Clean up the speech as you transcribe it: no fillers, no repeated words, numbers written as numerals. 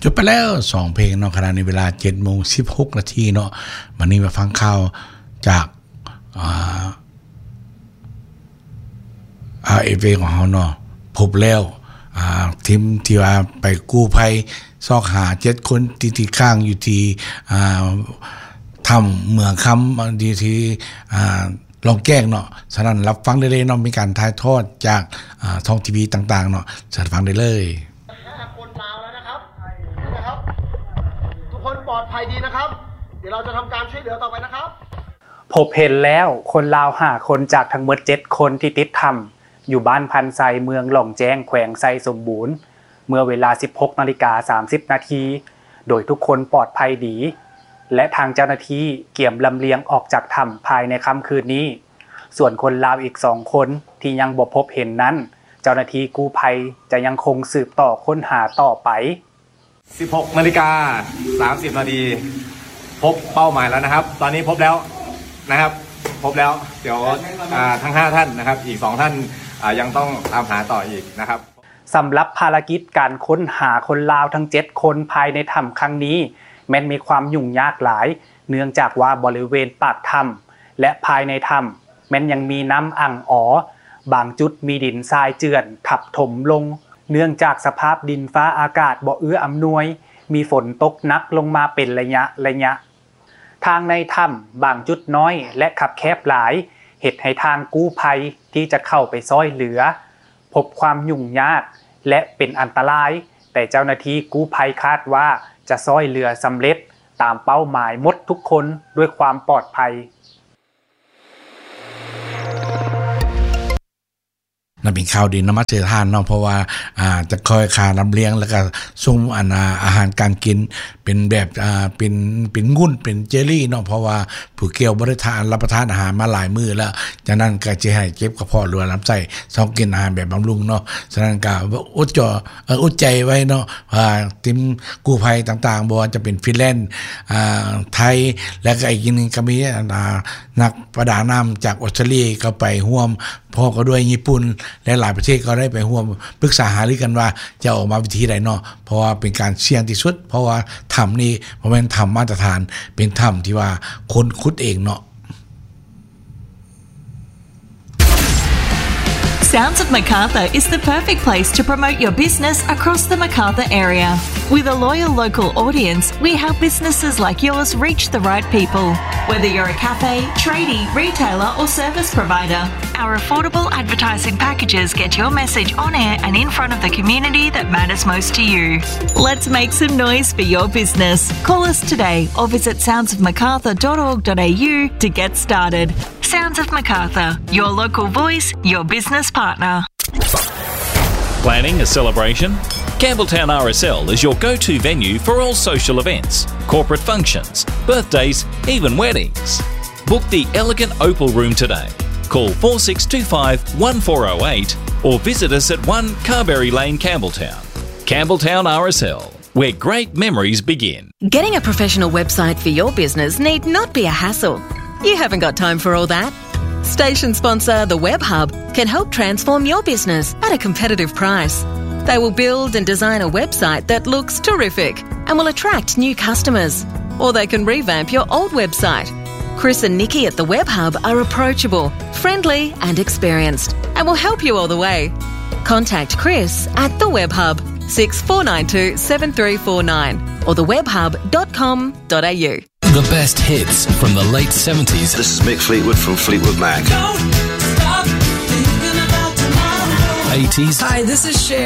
จบไปแล้ว2เพลงเนาะขณะนี้เวลา 7:16 น.เนาะวันนี้มาฟังข่าวจากRFA ของเฮาเนาะพบแล้วทีมที่ว่าไปกู้ภัยซอกหา7คนที่ข้างอยู่ที่ถ้ำเมืองคำดีที่ลองแก้งเนาะฉะนั้นรับฟังได้เลยเนาะมีการถ่ายทอดจากท้องทีวีต่างๆเนาะสามารถฟังได้เลยคนลาวแล้วนะครับทุกคนปลอดภัยดีนะครับเดี๋ยวเราจะทำการช่วยเหลือต่อไปนะครับพบเห็นแล้วคนลาว5คนจากทั้งหมด7คนที่ติดถ้ำอยู่บ้านพันไซเมืองหล่องแจ้งแขวงไซสมบูรณ์เมื่อเวลา 16:30 น.โดยทุกคนปลอดภัยดีและทางเจ้าหน้าที่เกี่ยมลำเลียงออกจากถ้ำภายในค่ำคืนนี้ส่วนคนลาวอีก2คนที่ยังบ่พบเห็นนั้นเจ้าหน้าที่กู้ภัยจะยังคงสืบต่อค้นหาต่อไป 16:30 น.พบเป้าหมายแล้วนะครับตอนนี้พบแล้วนะครับพบแล้วเดี๋ยวทั้ง5ท่านนะครับอีก2ท่านยังต้องตามหาต่ออีกนะครับสำหรับภารกิจการค้นหาคนลาวทั้ง7คนภายในถ้ำครั้งนี้แม้นมีความยุ่งยากหลายเนื่องจากว่าบริเวณปากถ้ำและภายในถ้ำแม้นยังมีน้ำอ่างอ๋อบางจุดมีดินทรายเจือนทับถมลงเนื่องจากสภาพดินฟ้าอากาศบ่เอื้ออำนวยมีฝนตกหนักลงมาเป็นระยะทางในถ้ำบางจุดน้อยและคับแคบหลายเหตุให้ทางกู้ภัยที่จะเข้าไปช่วยเหลือพบความยุ่งยากและเป็นอันตรายแต่เจ้าหน้าที่กู้ภัยคาดว่าจะช่วยเหลือสำเร็จตามเป้าหมายหมดทุกคนด้วยความปลอดภัยนั่นเป็นข่าวดีนมัสเตทานเนาะเพราะว่าจะคอยขาลำเลียงแล้วก็ส่งอาหารการกินเป็นแบบเป็นงุ่นเป็นเจลลี่เนาะเพราะว่าผู้เกี่ยวบริทานรับประทานอาหารมาหลายมื้อแล้วจากนั้นก็จะให้เจ็บกระเพาะหรือลำไส้ต้องกินอาหารแบบบำรุงเนาะฉะนั้นก็อดใจไว้เนาะทีมกู้ภัยต่างๆบ่ว่าจะเป็นฟินแลนด์ไทยแล้วก็อีกนึงก็มีนักประดาน้ำจากออสเตรเลียก็ไปร่วมพ่อก็ด้วยญี่ปุ่นและหลายประเทศก็ได้ไปร่วมปรึกษาหารือกันว่าจะออกมาวิธีใดเนาะเพราะว่าเป็นการเสี่ยงที่สุดเพราะว่าถ้ำนี้บ่แม่นถ้ำมาตรฐานเป็นถ้ำที่ว่าคนขุดเองเนาะ Sounds of Macarthur is the perfect place to promote your business across the Macarthur area. With a loyal local audience, we help businesses like yours reach the right people. Whether you're a cafe, tradie, retailer or service provider, our affordable advertising packages get your message on air and in front of the community that matters most to you. Let's make some noise for your business. Call us today or visit soundsofmacarthur.org.au to get started. Sounds of Macarthur, your local voice, your business partner. Planning a celebration? Campbelltown RSL is your go-to venue for all social events, corporate functions, birthdays, even weddings. Book the elegant Opal Room today. Call 4625 1408 or visit us at 1 Carberry Lane, Campbelltown. Campbelltown RSL, where great memories begin. Getting a professional website for your business need not be a hassle. You haven't got time for all that. Station sponsor The Web Hub can help transform your business at a competitive price. They will build and design a website that looks terrific and will attract new customers. Or they can revamp your old website. Chris and Nikki at The Web Hub are approachable, friendly and experienced and will help you all the way. Contact Chris at The Web Hub 6492 7349 or thewebhub.com.au. The best hits from the late 70s. This is Mick Fleetwood from Fleetwood Mac. 80s. Hi, this is Cher.